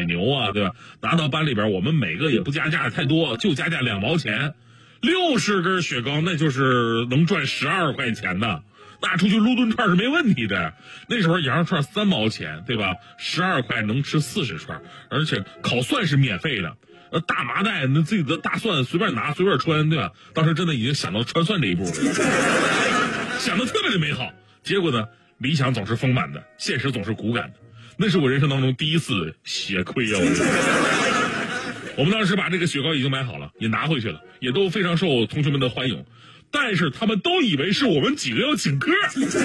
牛啊，对吧？拿到班里边，我们每个也不加价太多，就加价2毛钱，60根雪糕那就是能赚12块钱的。拿出去撸顿串是没问题的。那时候羊肉串3毛钱，对吧？12块能吃40串，而且烤蒜是免费的。大麻袋，那自己的大蒜随便拿随便穿，对吧？当时真的已经想到穿蒜这一步了，想得特别的美好。结果呢，理想总是丰满的，现实总是骨感的。那是我人生当中第一次血亏啊！我们当时把这个雪糕已经买好了，也拿回去了，也都非常受同学们的欢迎。但是他们都以为是我们几个要请客，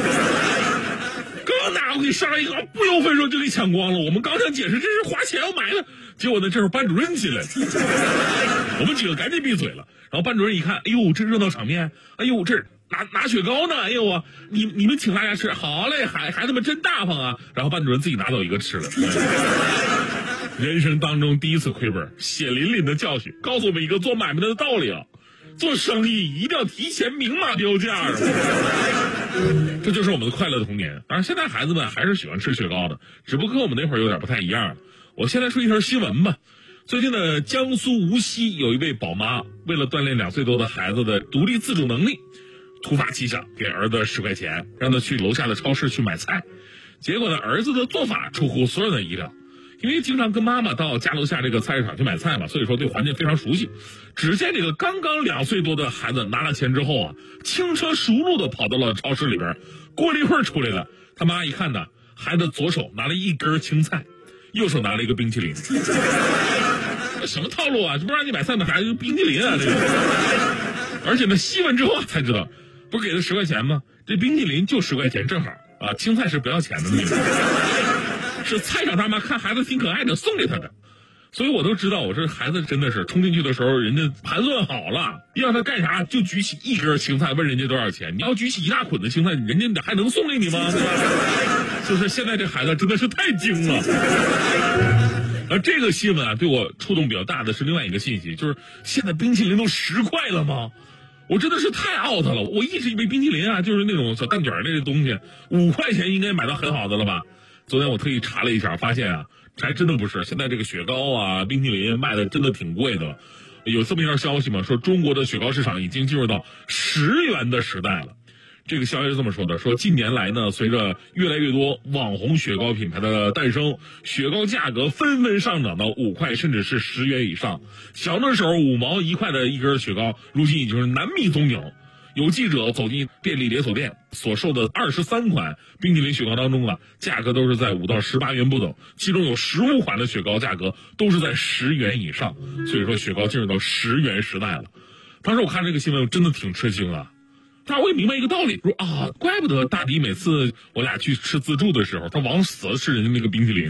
刚拿回去上来一个不由分说就给抢光了。我们刚想解释这是花钱要买的，结果呢这时候班主任进来了，我们几个赶紧闭嘴了。然后班主任一看，哎呦这热闹场面，哎呦这拿雪糕呢，哎呦啊你们请大家吃，好嘞，孩子们真大方啊。然后班主任自己拿走一个吃了。人生当中第一次亏本，血淋淋的教训，告诉我们一个做买卖的道理啊。做生意一定要提前明码标价，这就是我们的快乐的童年。当然现在孩子们还是喜欢吃雪糕的，只不过我们那会儿有点不太一样。我现在说一条新闻吧。最近的江苏无锡有一位宝妈，为了锻炼2岁多的孩子的独立自主能力，突发奇想给儿子10块钱，让他去楼下的超市去买菜。结果呢，儿子的做法出乎所有人的意料。因为经常跟妈妈到家楼下这个菜市场去买菜嘛，所以说对环境非常熟悉。只见这个刚刚2岁多的孩子拿了钱之后啊，轻车熟路的跑到了超市里边。过了一会儿出来了，他妈一看呢，孩子左手拿了1根青菜，右手拿了一个冰淇淋。什么套路啊？这不让你买菜买孩子冰淇淋啊？这个，而且呢，细问之后才知道，不是给他10块钱吗？这冰淇淋就10块钱正好啊，青菜是不要钱的那个。是菜场大妈看孩子挺可爱的送给他的，所以我都知道，我这孩子真的是冲进去的时候，人家盘算好了，要让他干啥就举起1根青菜，问人家多少钱。你要举起一大捆的青菜，人家还能送给你吗？对吧？就是现在这孩子真的是太精了。而这个新闻啊，对我触动比较大的是另外一个信息，就是现在冰淇淋都10块了吗？我真的是太 out 了。我一直以为冰淇淋啊就是那种小蛋卷类的东西，5块钱应该买到很好的了吧？昨天我特意查了一下，发现啊，还真的不是。现在这个雪糕啊、冰淇淋卖的真的挺贵的。有这么一条消息嘛，说中国的雪糕市场已经进入到10元的时代了。这个消息是这么说的，说近年来呢，随着越来越多网红雪糕品牌的诞生，雪糕价格纷纷上涨到5块甚至是10元以上。小的时候5毛1块的一根雪糕，如今已经是难觅踪影。有记者走进便利连锁店，所售的23款冰淇淋雪糕当中啊，价格都是在5到18元不等，其中有15款的雪糕价格都是在10元以上。所以说雪糕进入到10元时代了。当时我看这个新闻，我真的挺吃惊啊。但是我也明白一个道理，说啊，怪不得大迪每次我俩去吃自助的时候，他往死了吃人家那个冰淇淋。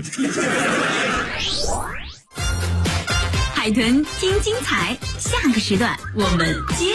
海豚听精彩，下个时段我们接